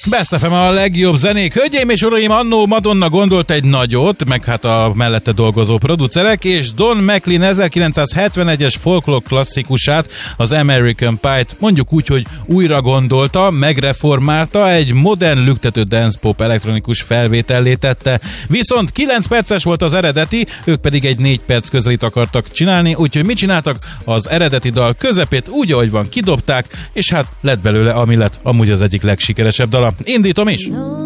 Best FM a legjobb zenék. Hölgyeim és uraim, annó Madonna gondolt egy nagyot, meg hát a mellette dolgozó producerek, és Don McLean 1971-es folklór klasszikusát, az American Pie-t mondjuk úgy, hogy újra gondolta, megreformálta, egy modern lüktető dance-pop elektronikus felvétellé tette. Viszont 9 perces volt az eredeti, ők pedig egy 4 perc közelít akartak csinálni, úgyhogy mit csináltak? Az eredeti dal közepét úgy, ahogy van, kidobták, és hát lett belőle, ami lett amúgy az egyik legsikeresebb dala. Indítom is!